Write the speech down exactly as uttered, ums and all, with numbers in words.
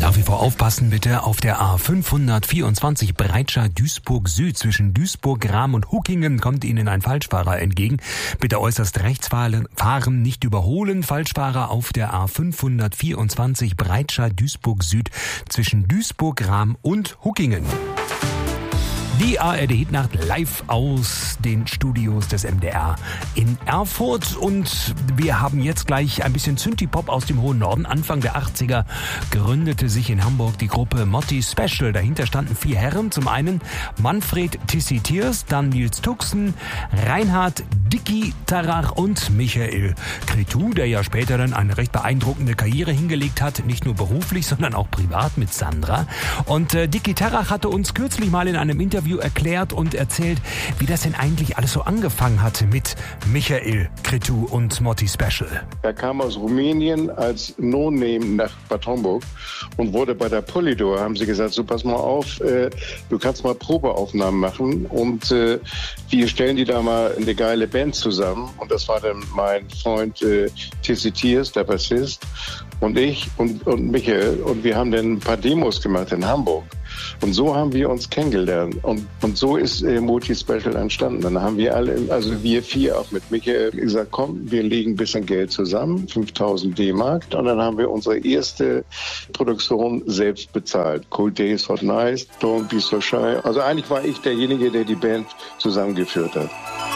Nach wie vor aufpassen bitte auf der A fünfhundertvierundzwanzig Breitscheid-Duisburg Süd. Zwischen Duisburg, Rahm und Huckingen kommt Ihnen ein Falschfahrer entgegen. Bitte äußerst rechts fahren, nicht überholen. Falschfahrer auf der A fünfhundertvierundzwanzig Breitscheid-Duisburg Süd zwischen Duisburg, Rahm und Huckingen. Die A R D-Hitnacht live aus den Studios des M D R in Erfurt. Und wir haben jetzt gleich ein bisschen Synthie-Pop aus dem hohen Norden. Anfang der achtziger gründete sich in Hamburg die Gruppe Motti Special. Dahinter standen vier Herren. Zum einen Manfred Tissi Tiers, dann Nils Tuxen, Reinhard Dicky Tarrach und Michael Cretu, der ja später dann eine recht beeindruckende Karriere hingelegt hat. Nicht nur beruflich, sondern auch privat mit Sandra. Und äh, Dicky Tarrach hatte uns kürzlich mal in einem Interview erklärt und erzählt, wie das denn eigentlich alles so angefangen hatte mit Michael Cretu und Motti Special. Er kam aus Rumänien als No-Name nach Bad Homburg und wurde bei der Polydor, haben sie gesagt, so pass mal auf, äh, du kannst mal Probeaufnahmen machen und äh, wir stellen die da mal eine geile Band zusammen. Und das war dann mein Freund äh, Tissi Tiers, der Bassist, und ich und, und Michael. Und wir haben dann ein paar Demos gemacht in Hamburg. Und so haben wir uns kennengelernt. Und, und so ist äh, Motti Special entstanden. Dann haben wir alle, also wir vier auch mit Michael, gesagt, komm, wir legen ein bisschen Geld zusammen, fünftausend D-Mark. Und dann haben wir unsere erste Produktion selbst bezahlt. Cold Days, Hot Nights, Don't Be So Shy. Also eigentlich war ich derjenige, der die Band zusammengeführt hat.